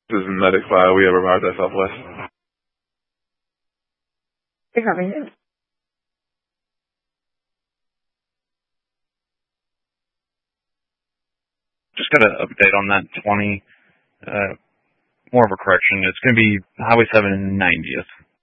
This is Medic File. We have a Mars Southwest. Hey, having it. Just got an update on that 20. More of a correction. It's going to be Highway 7 and 90th.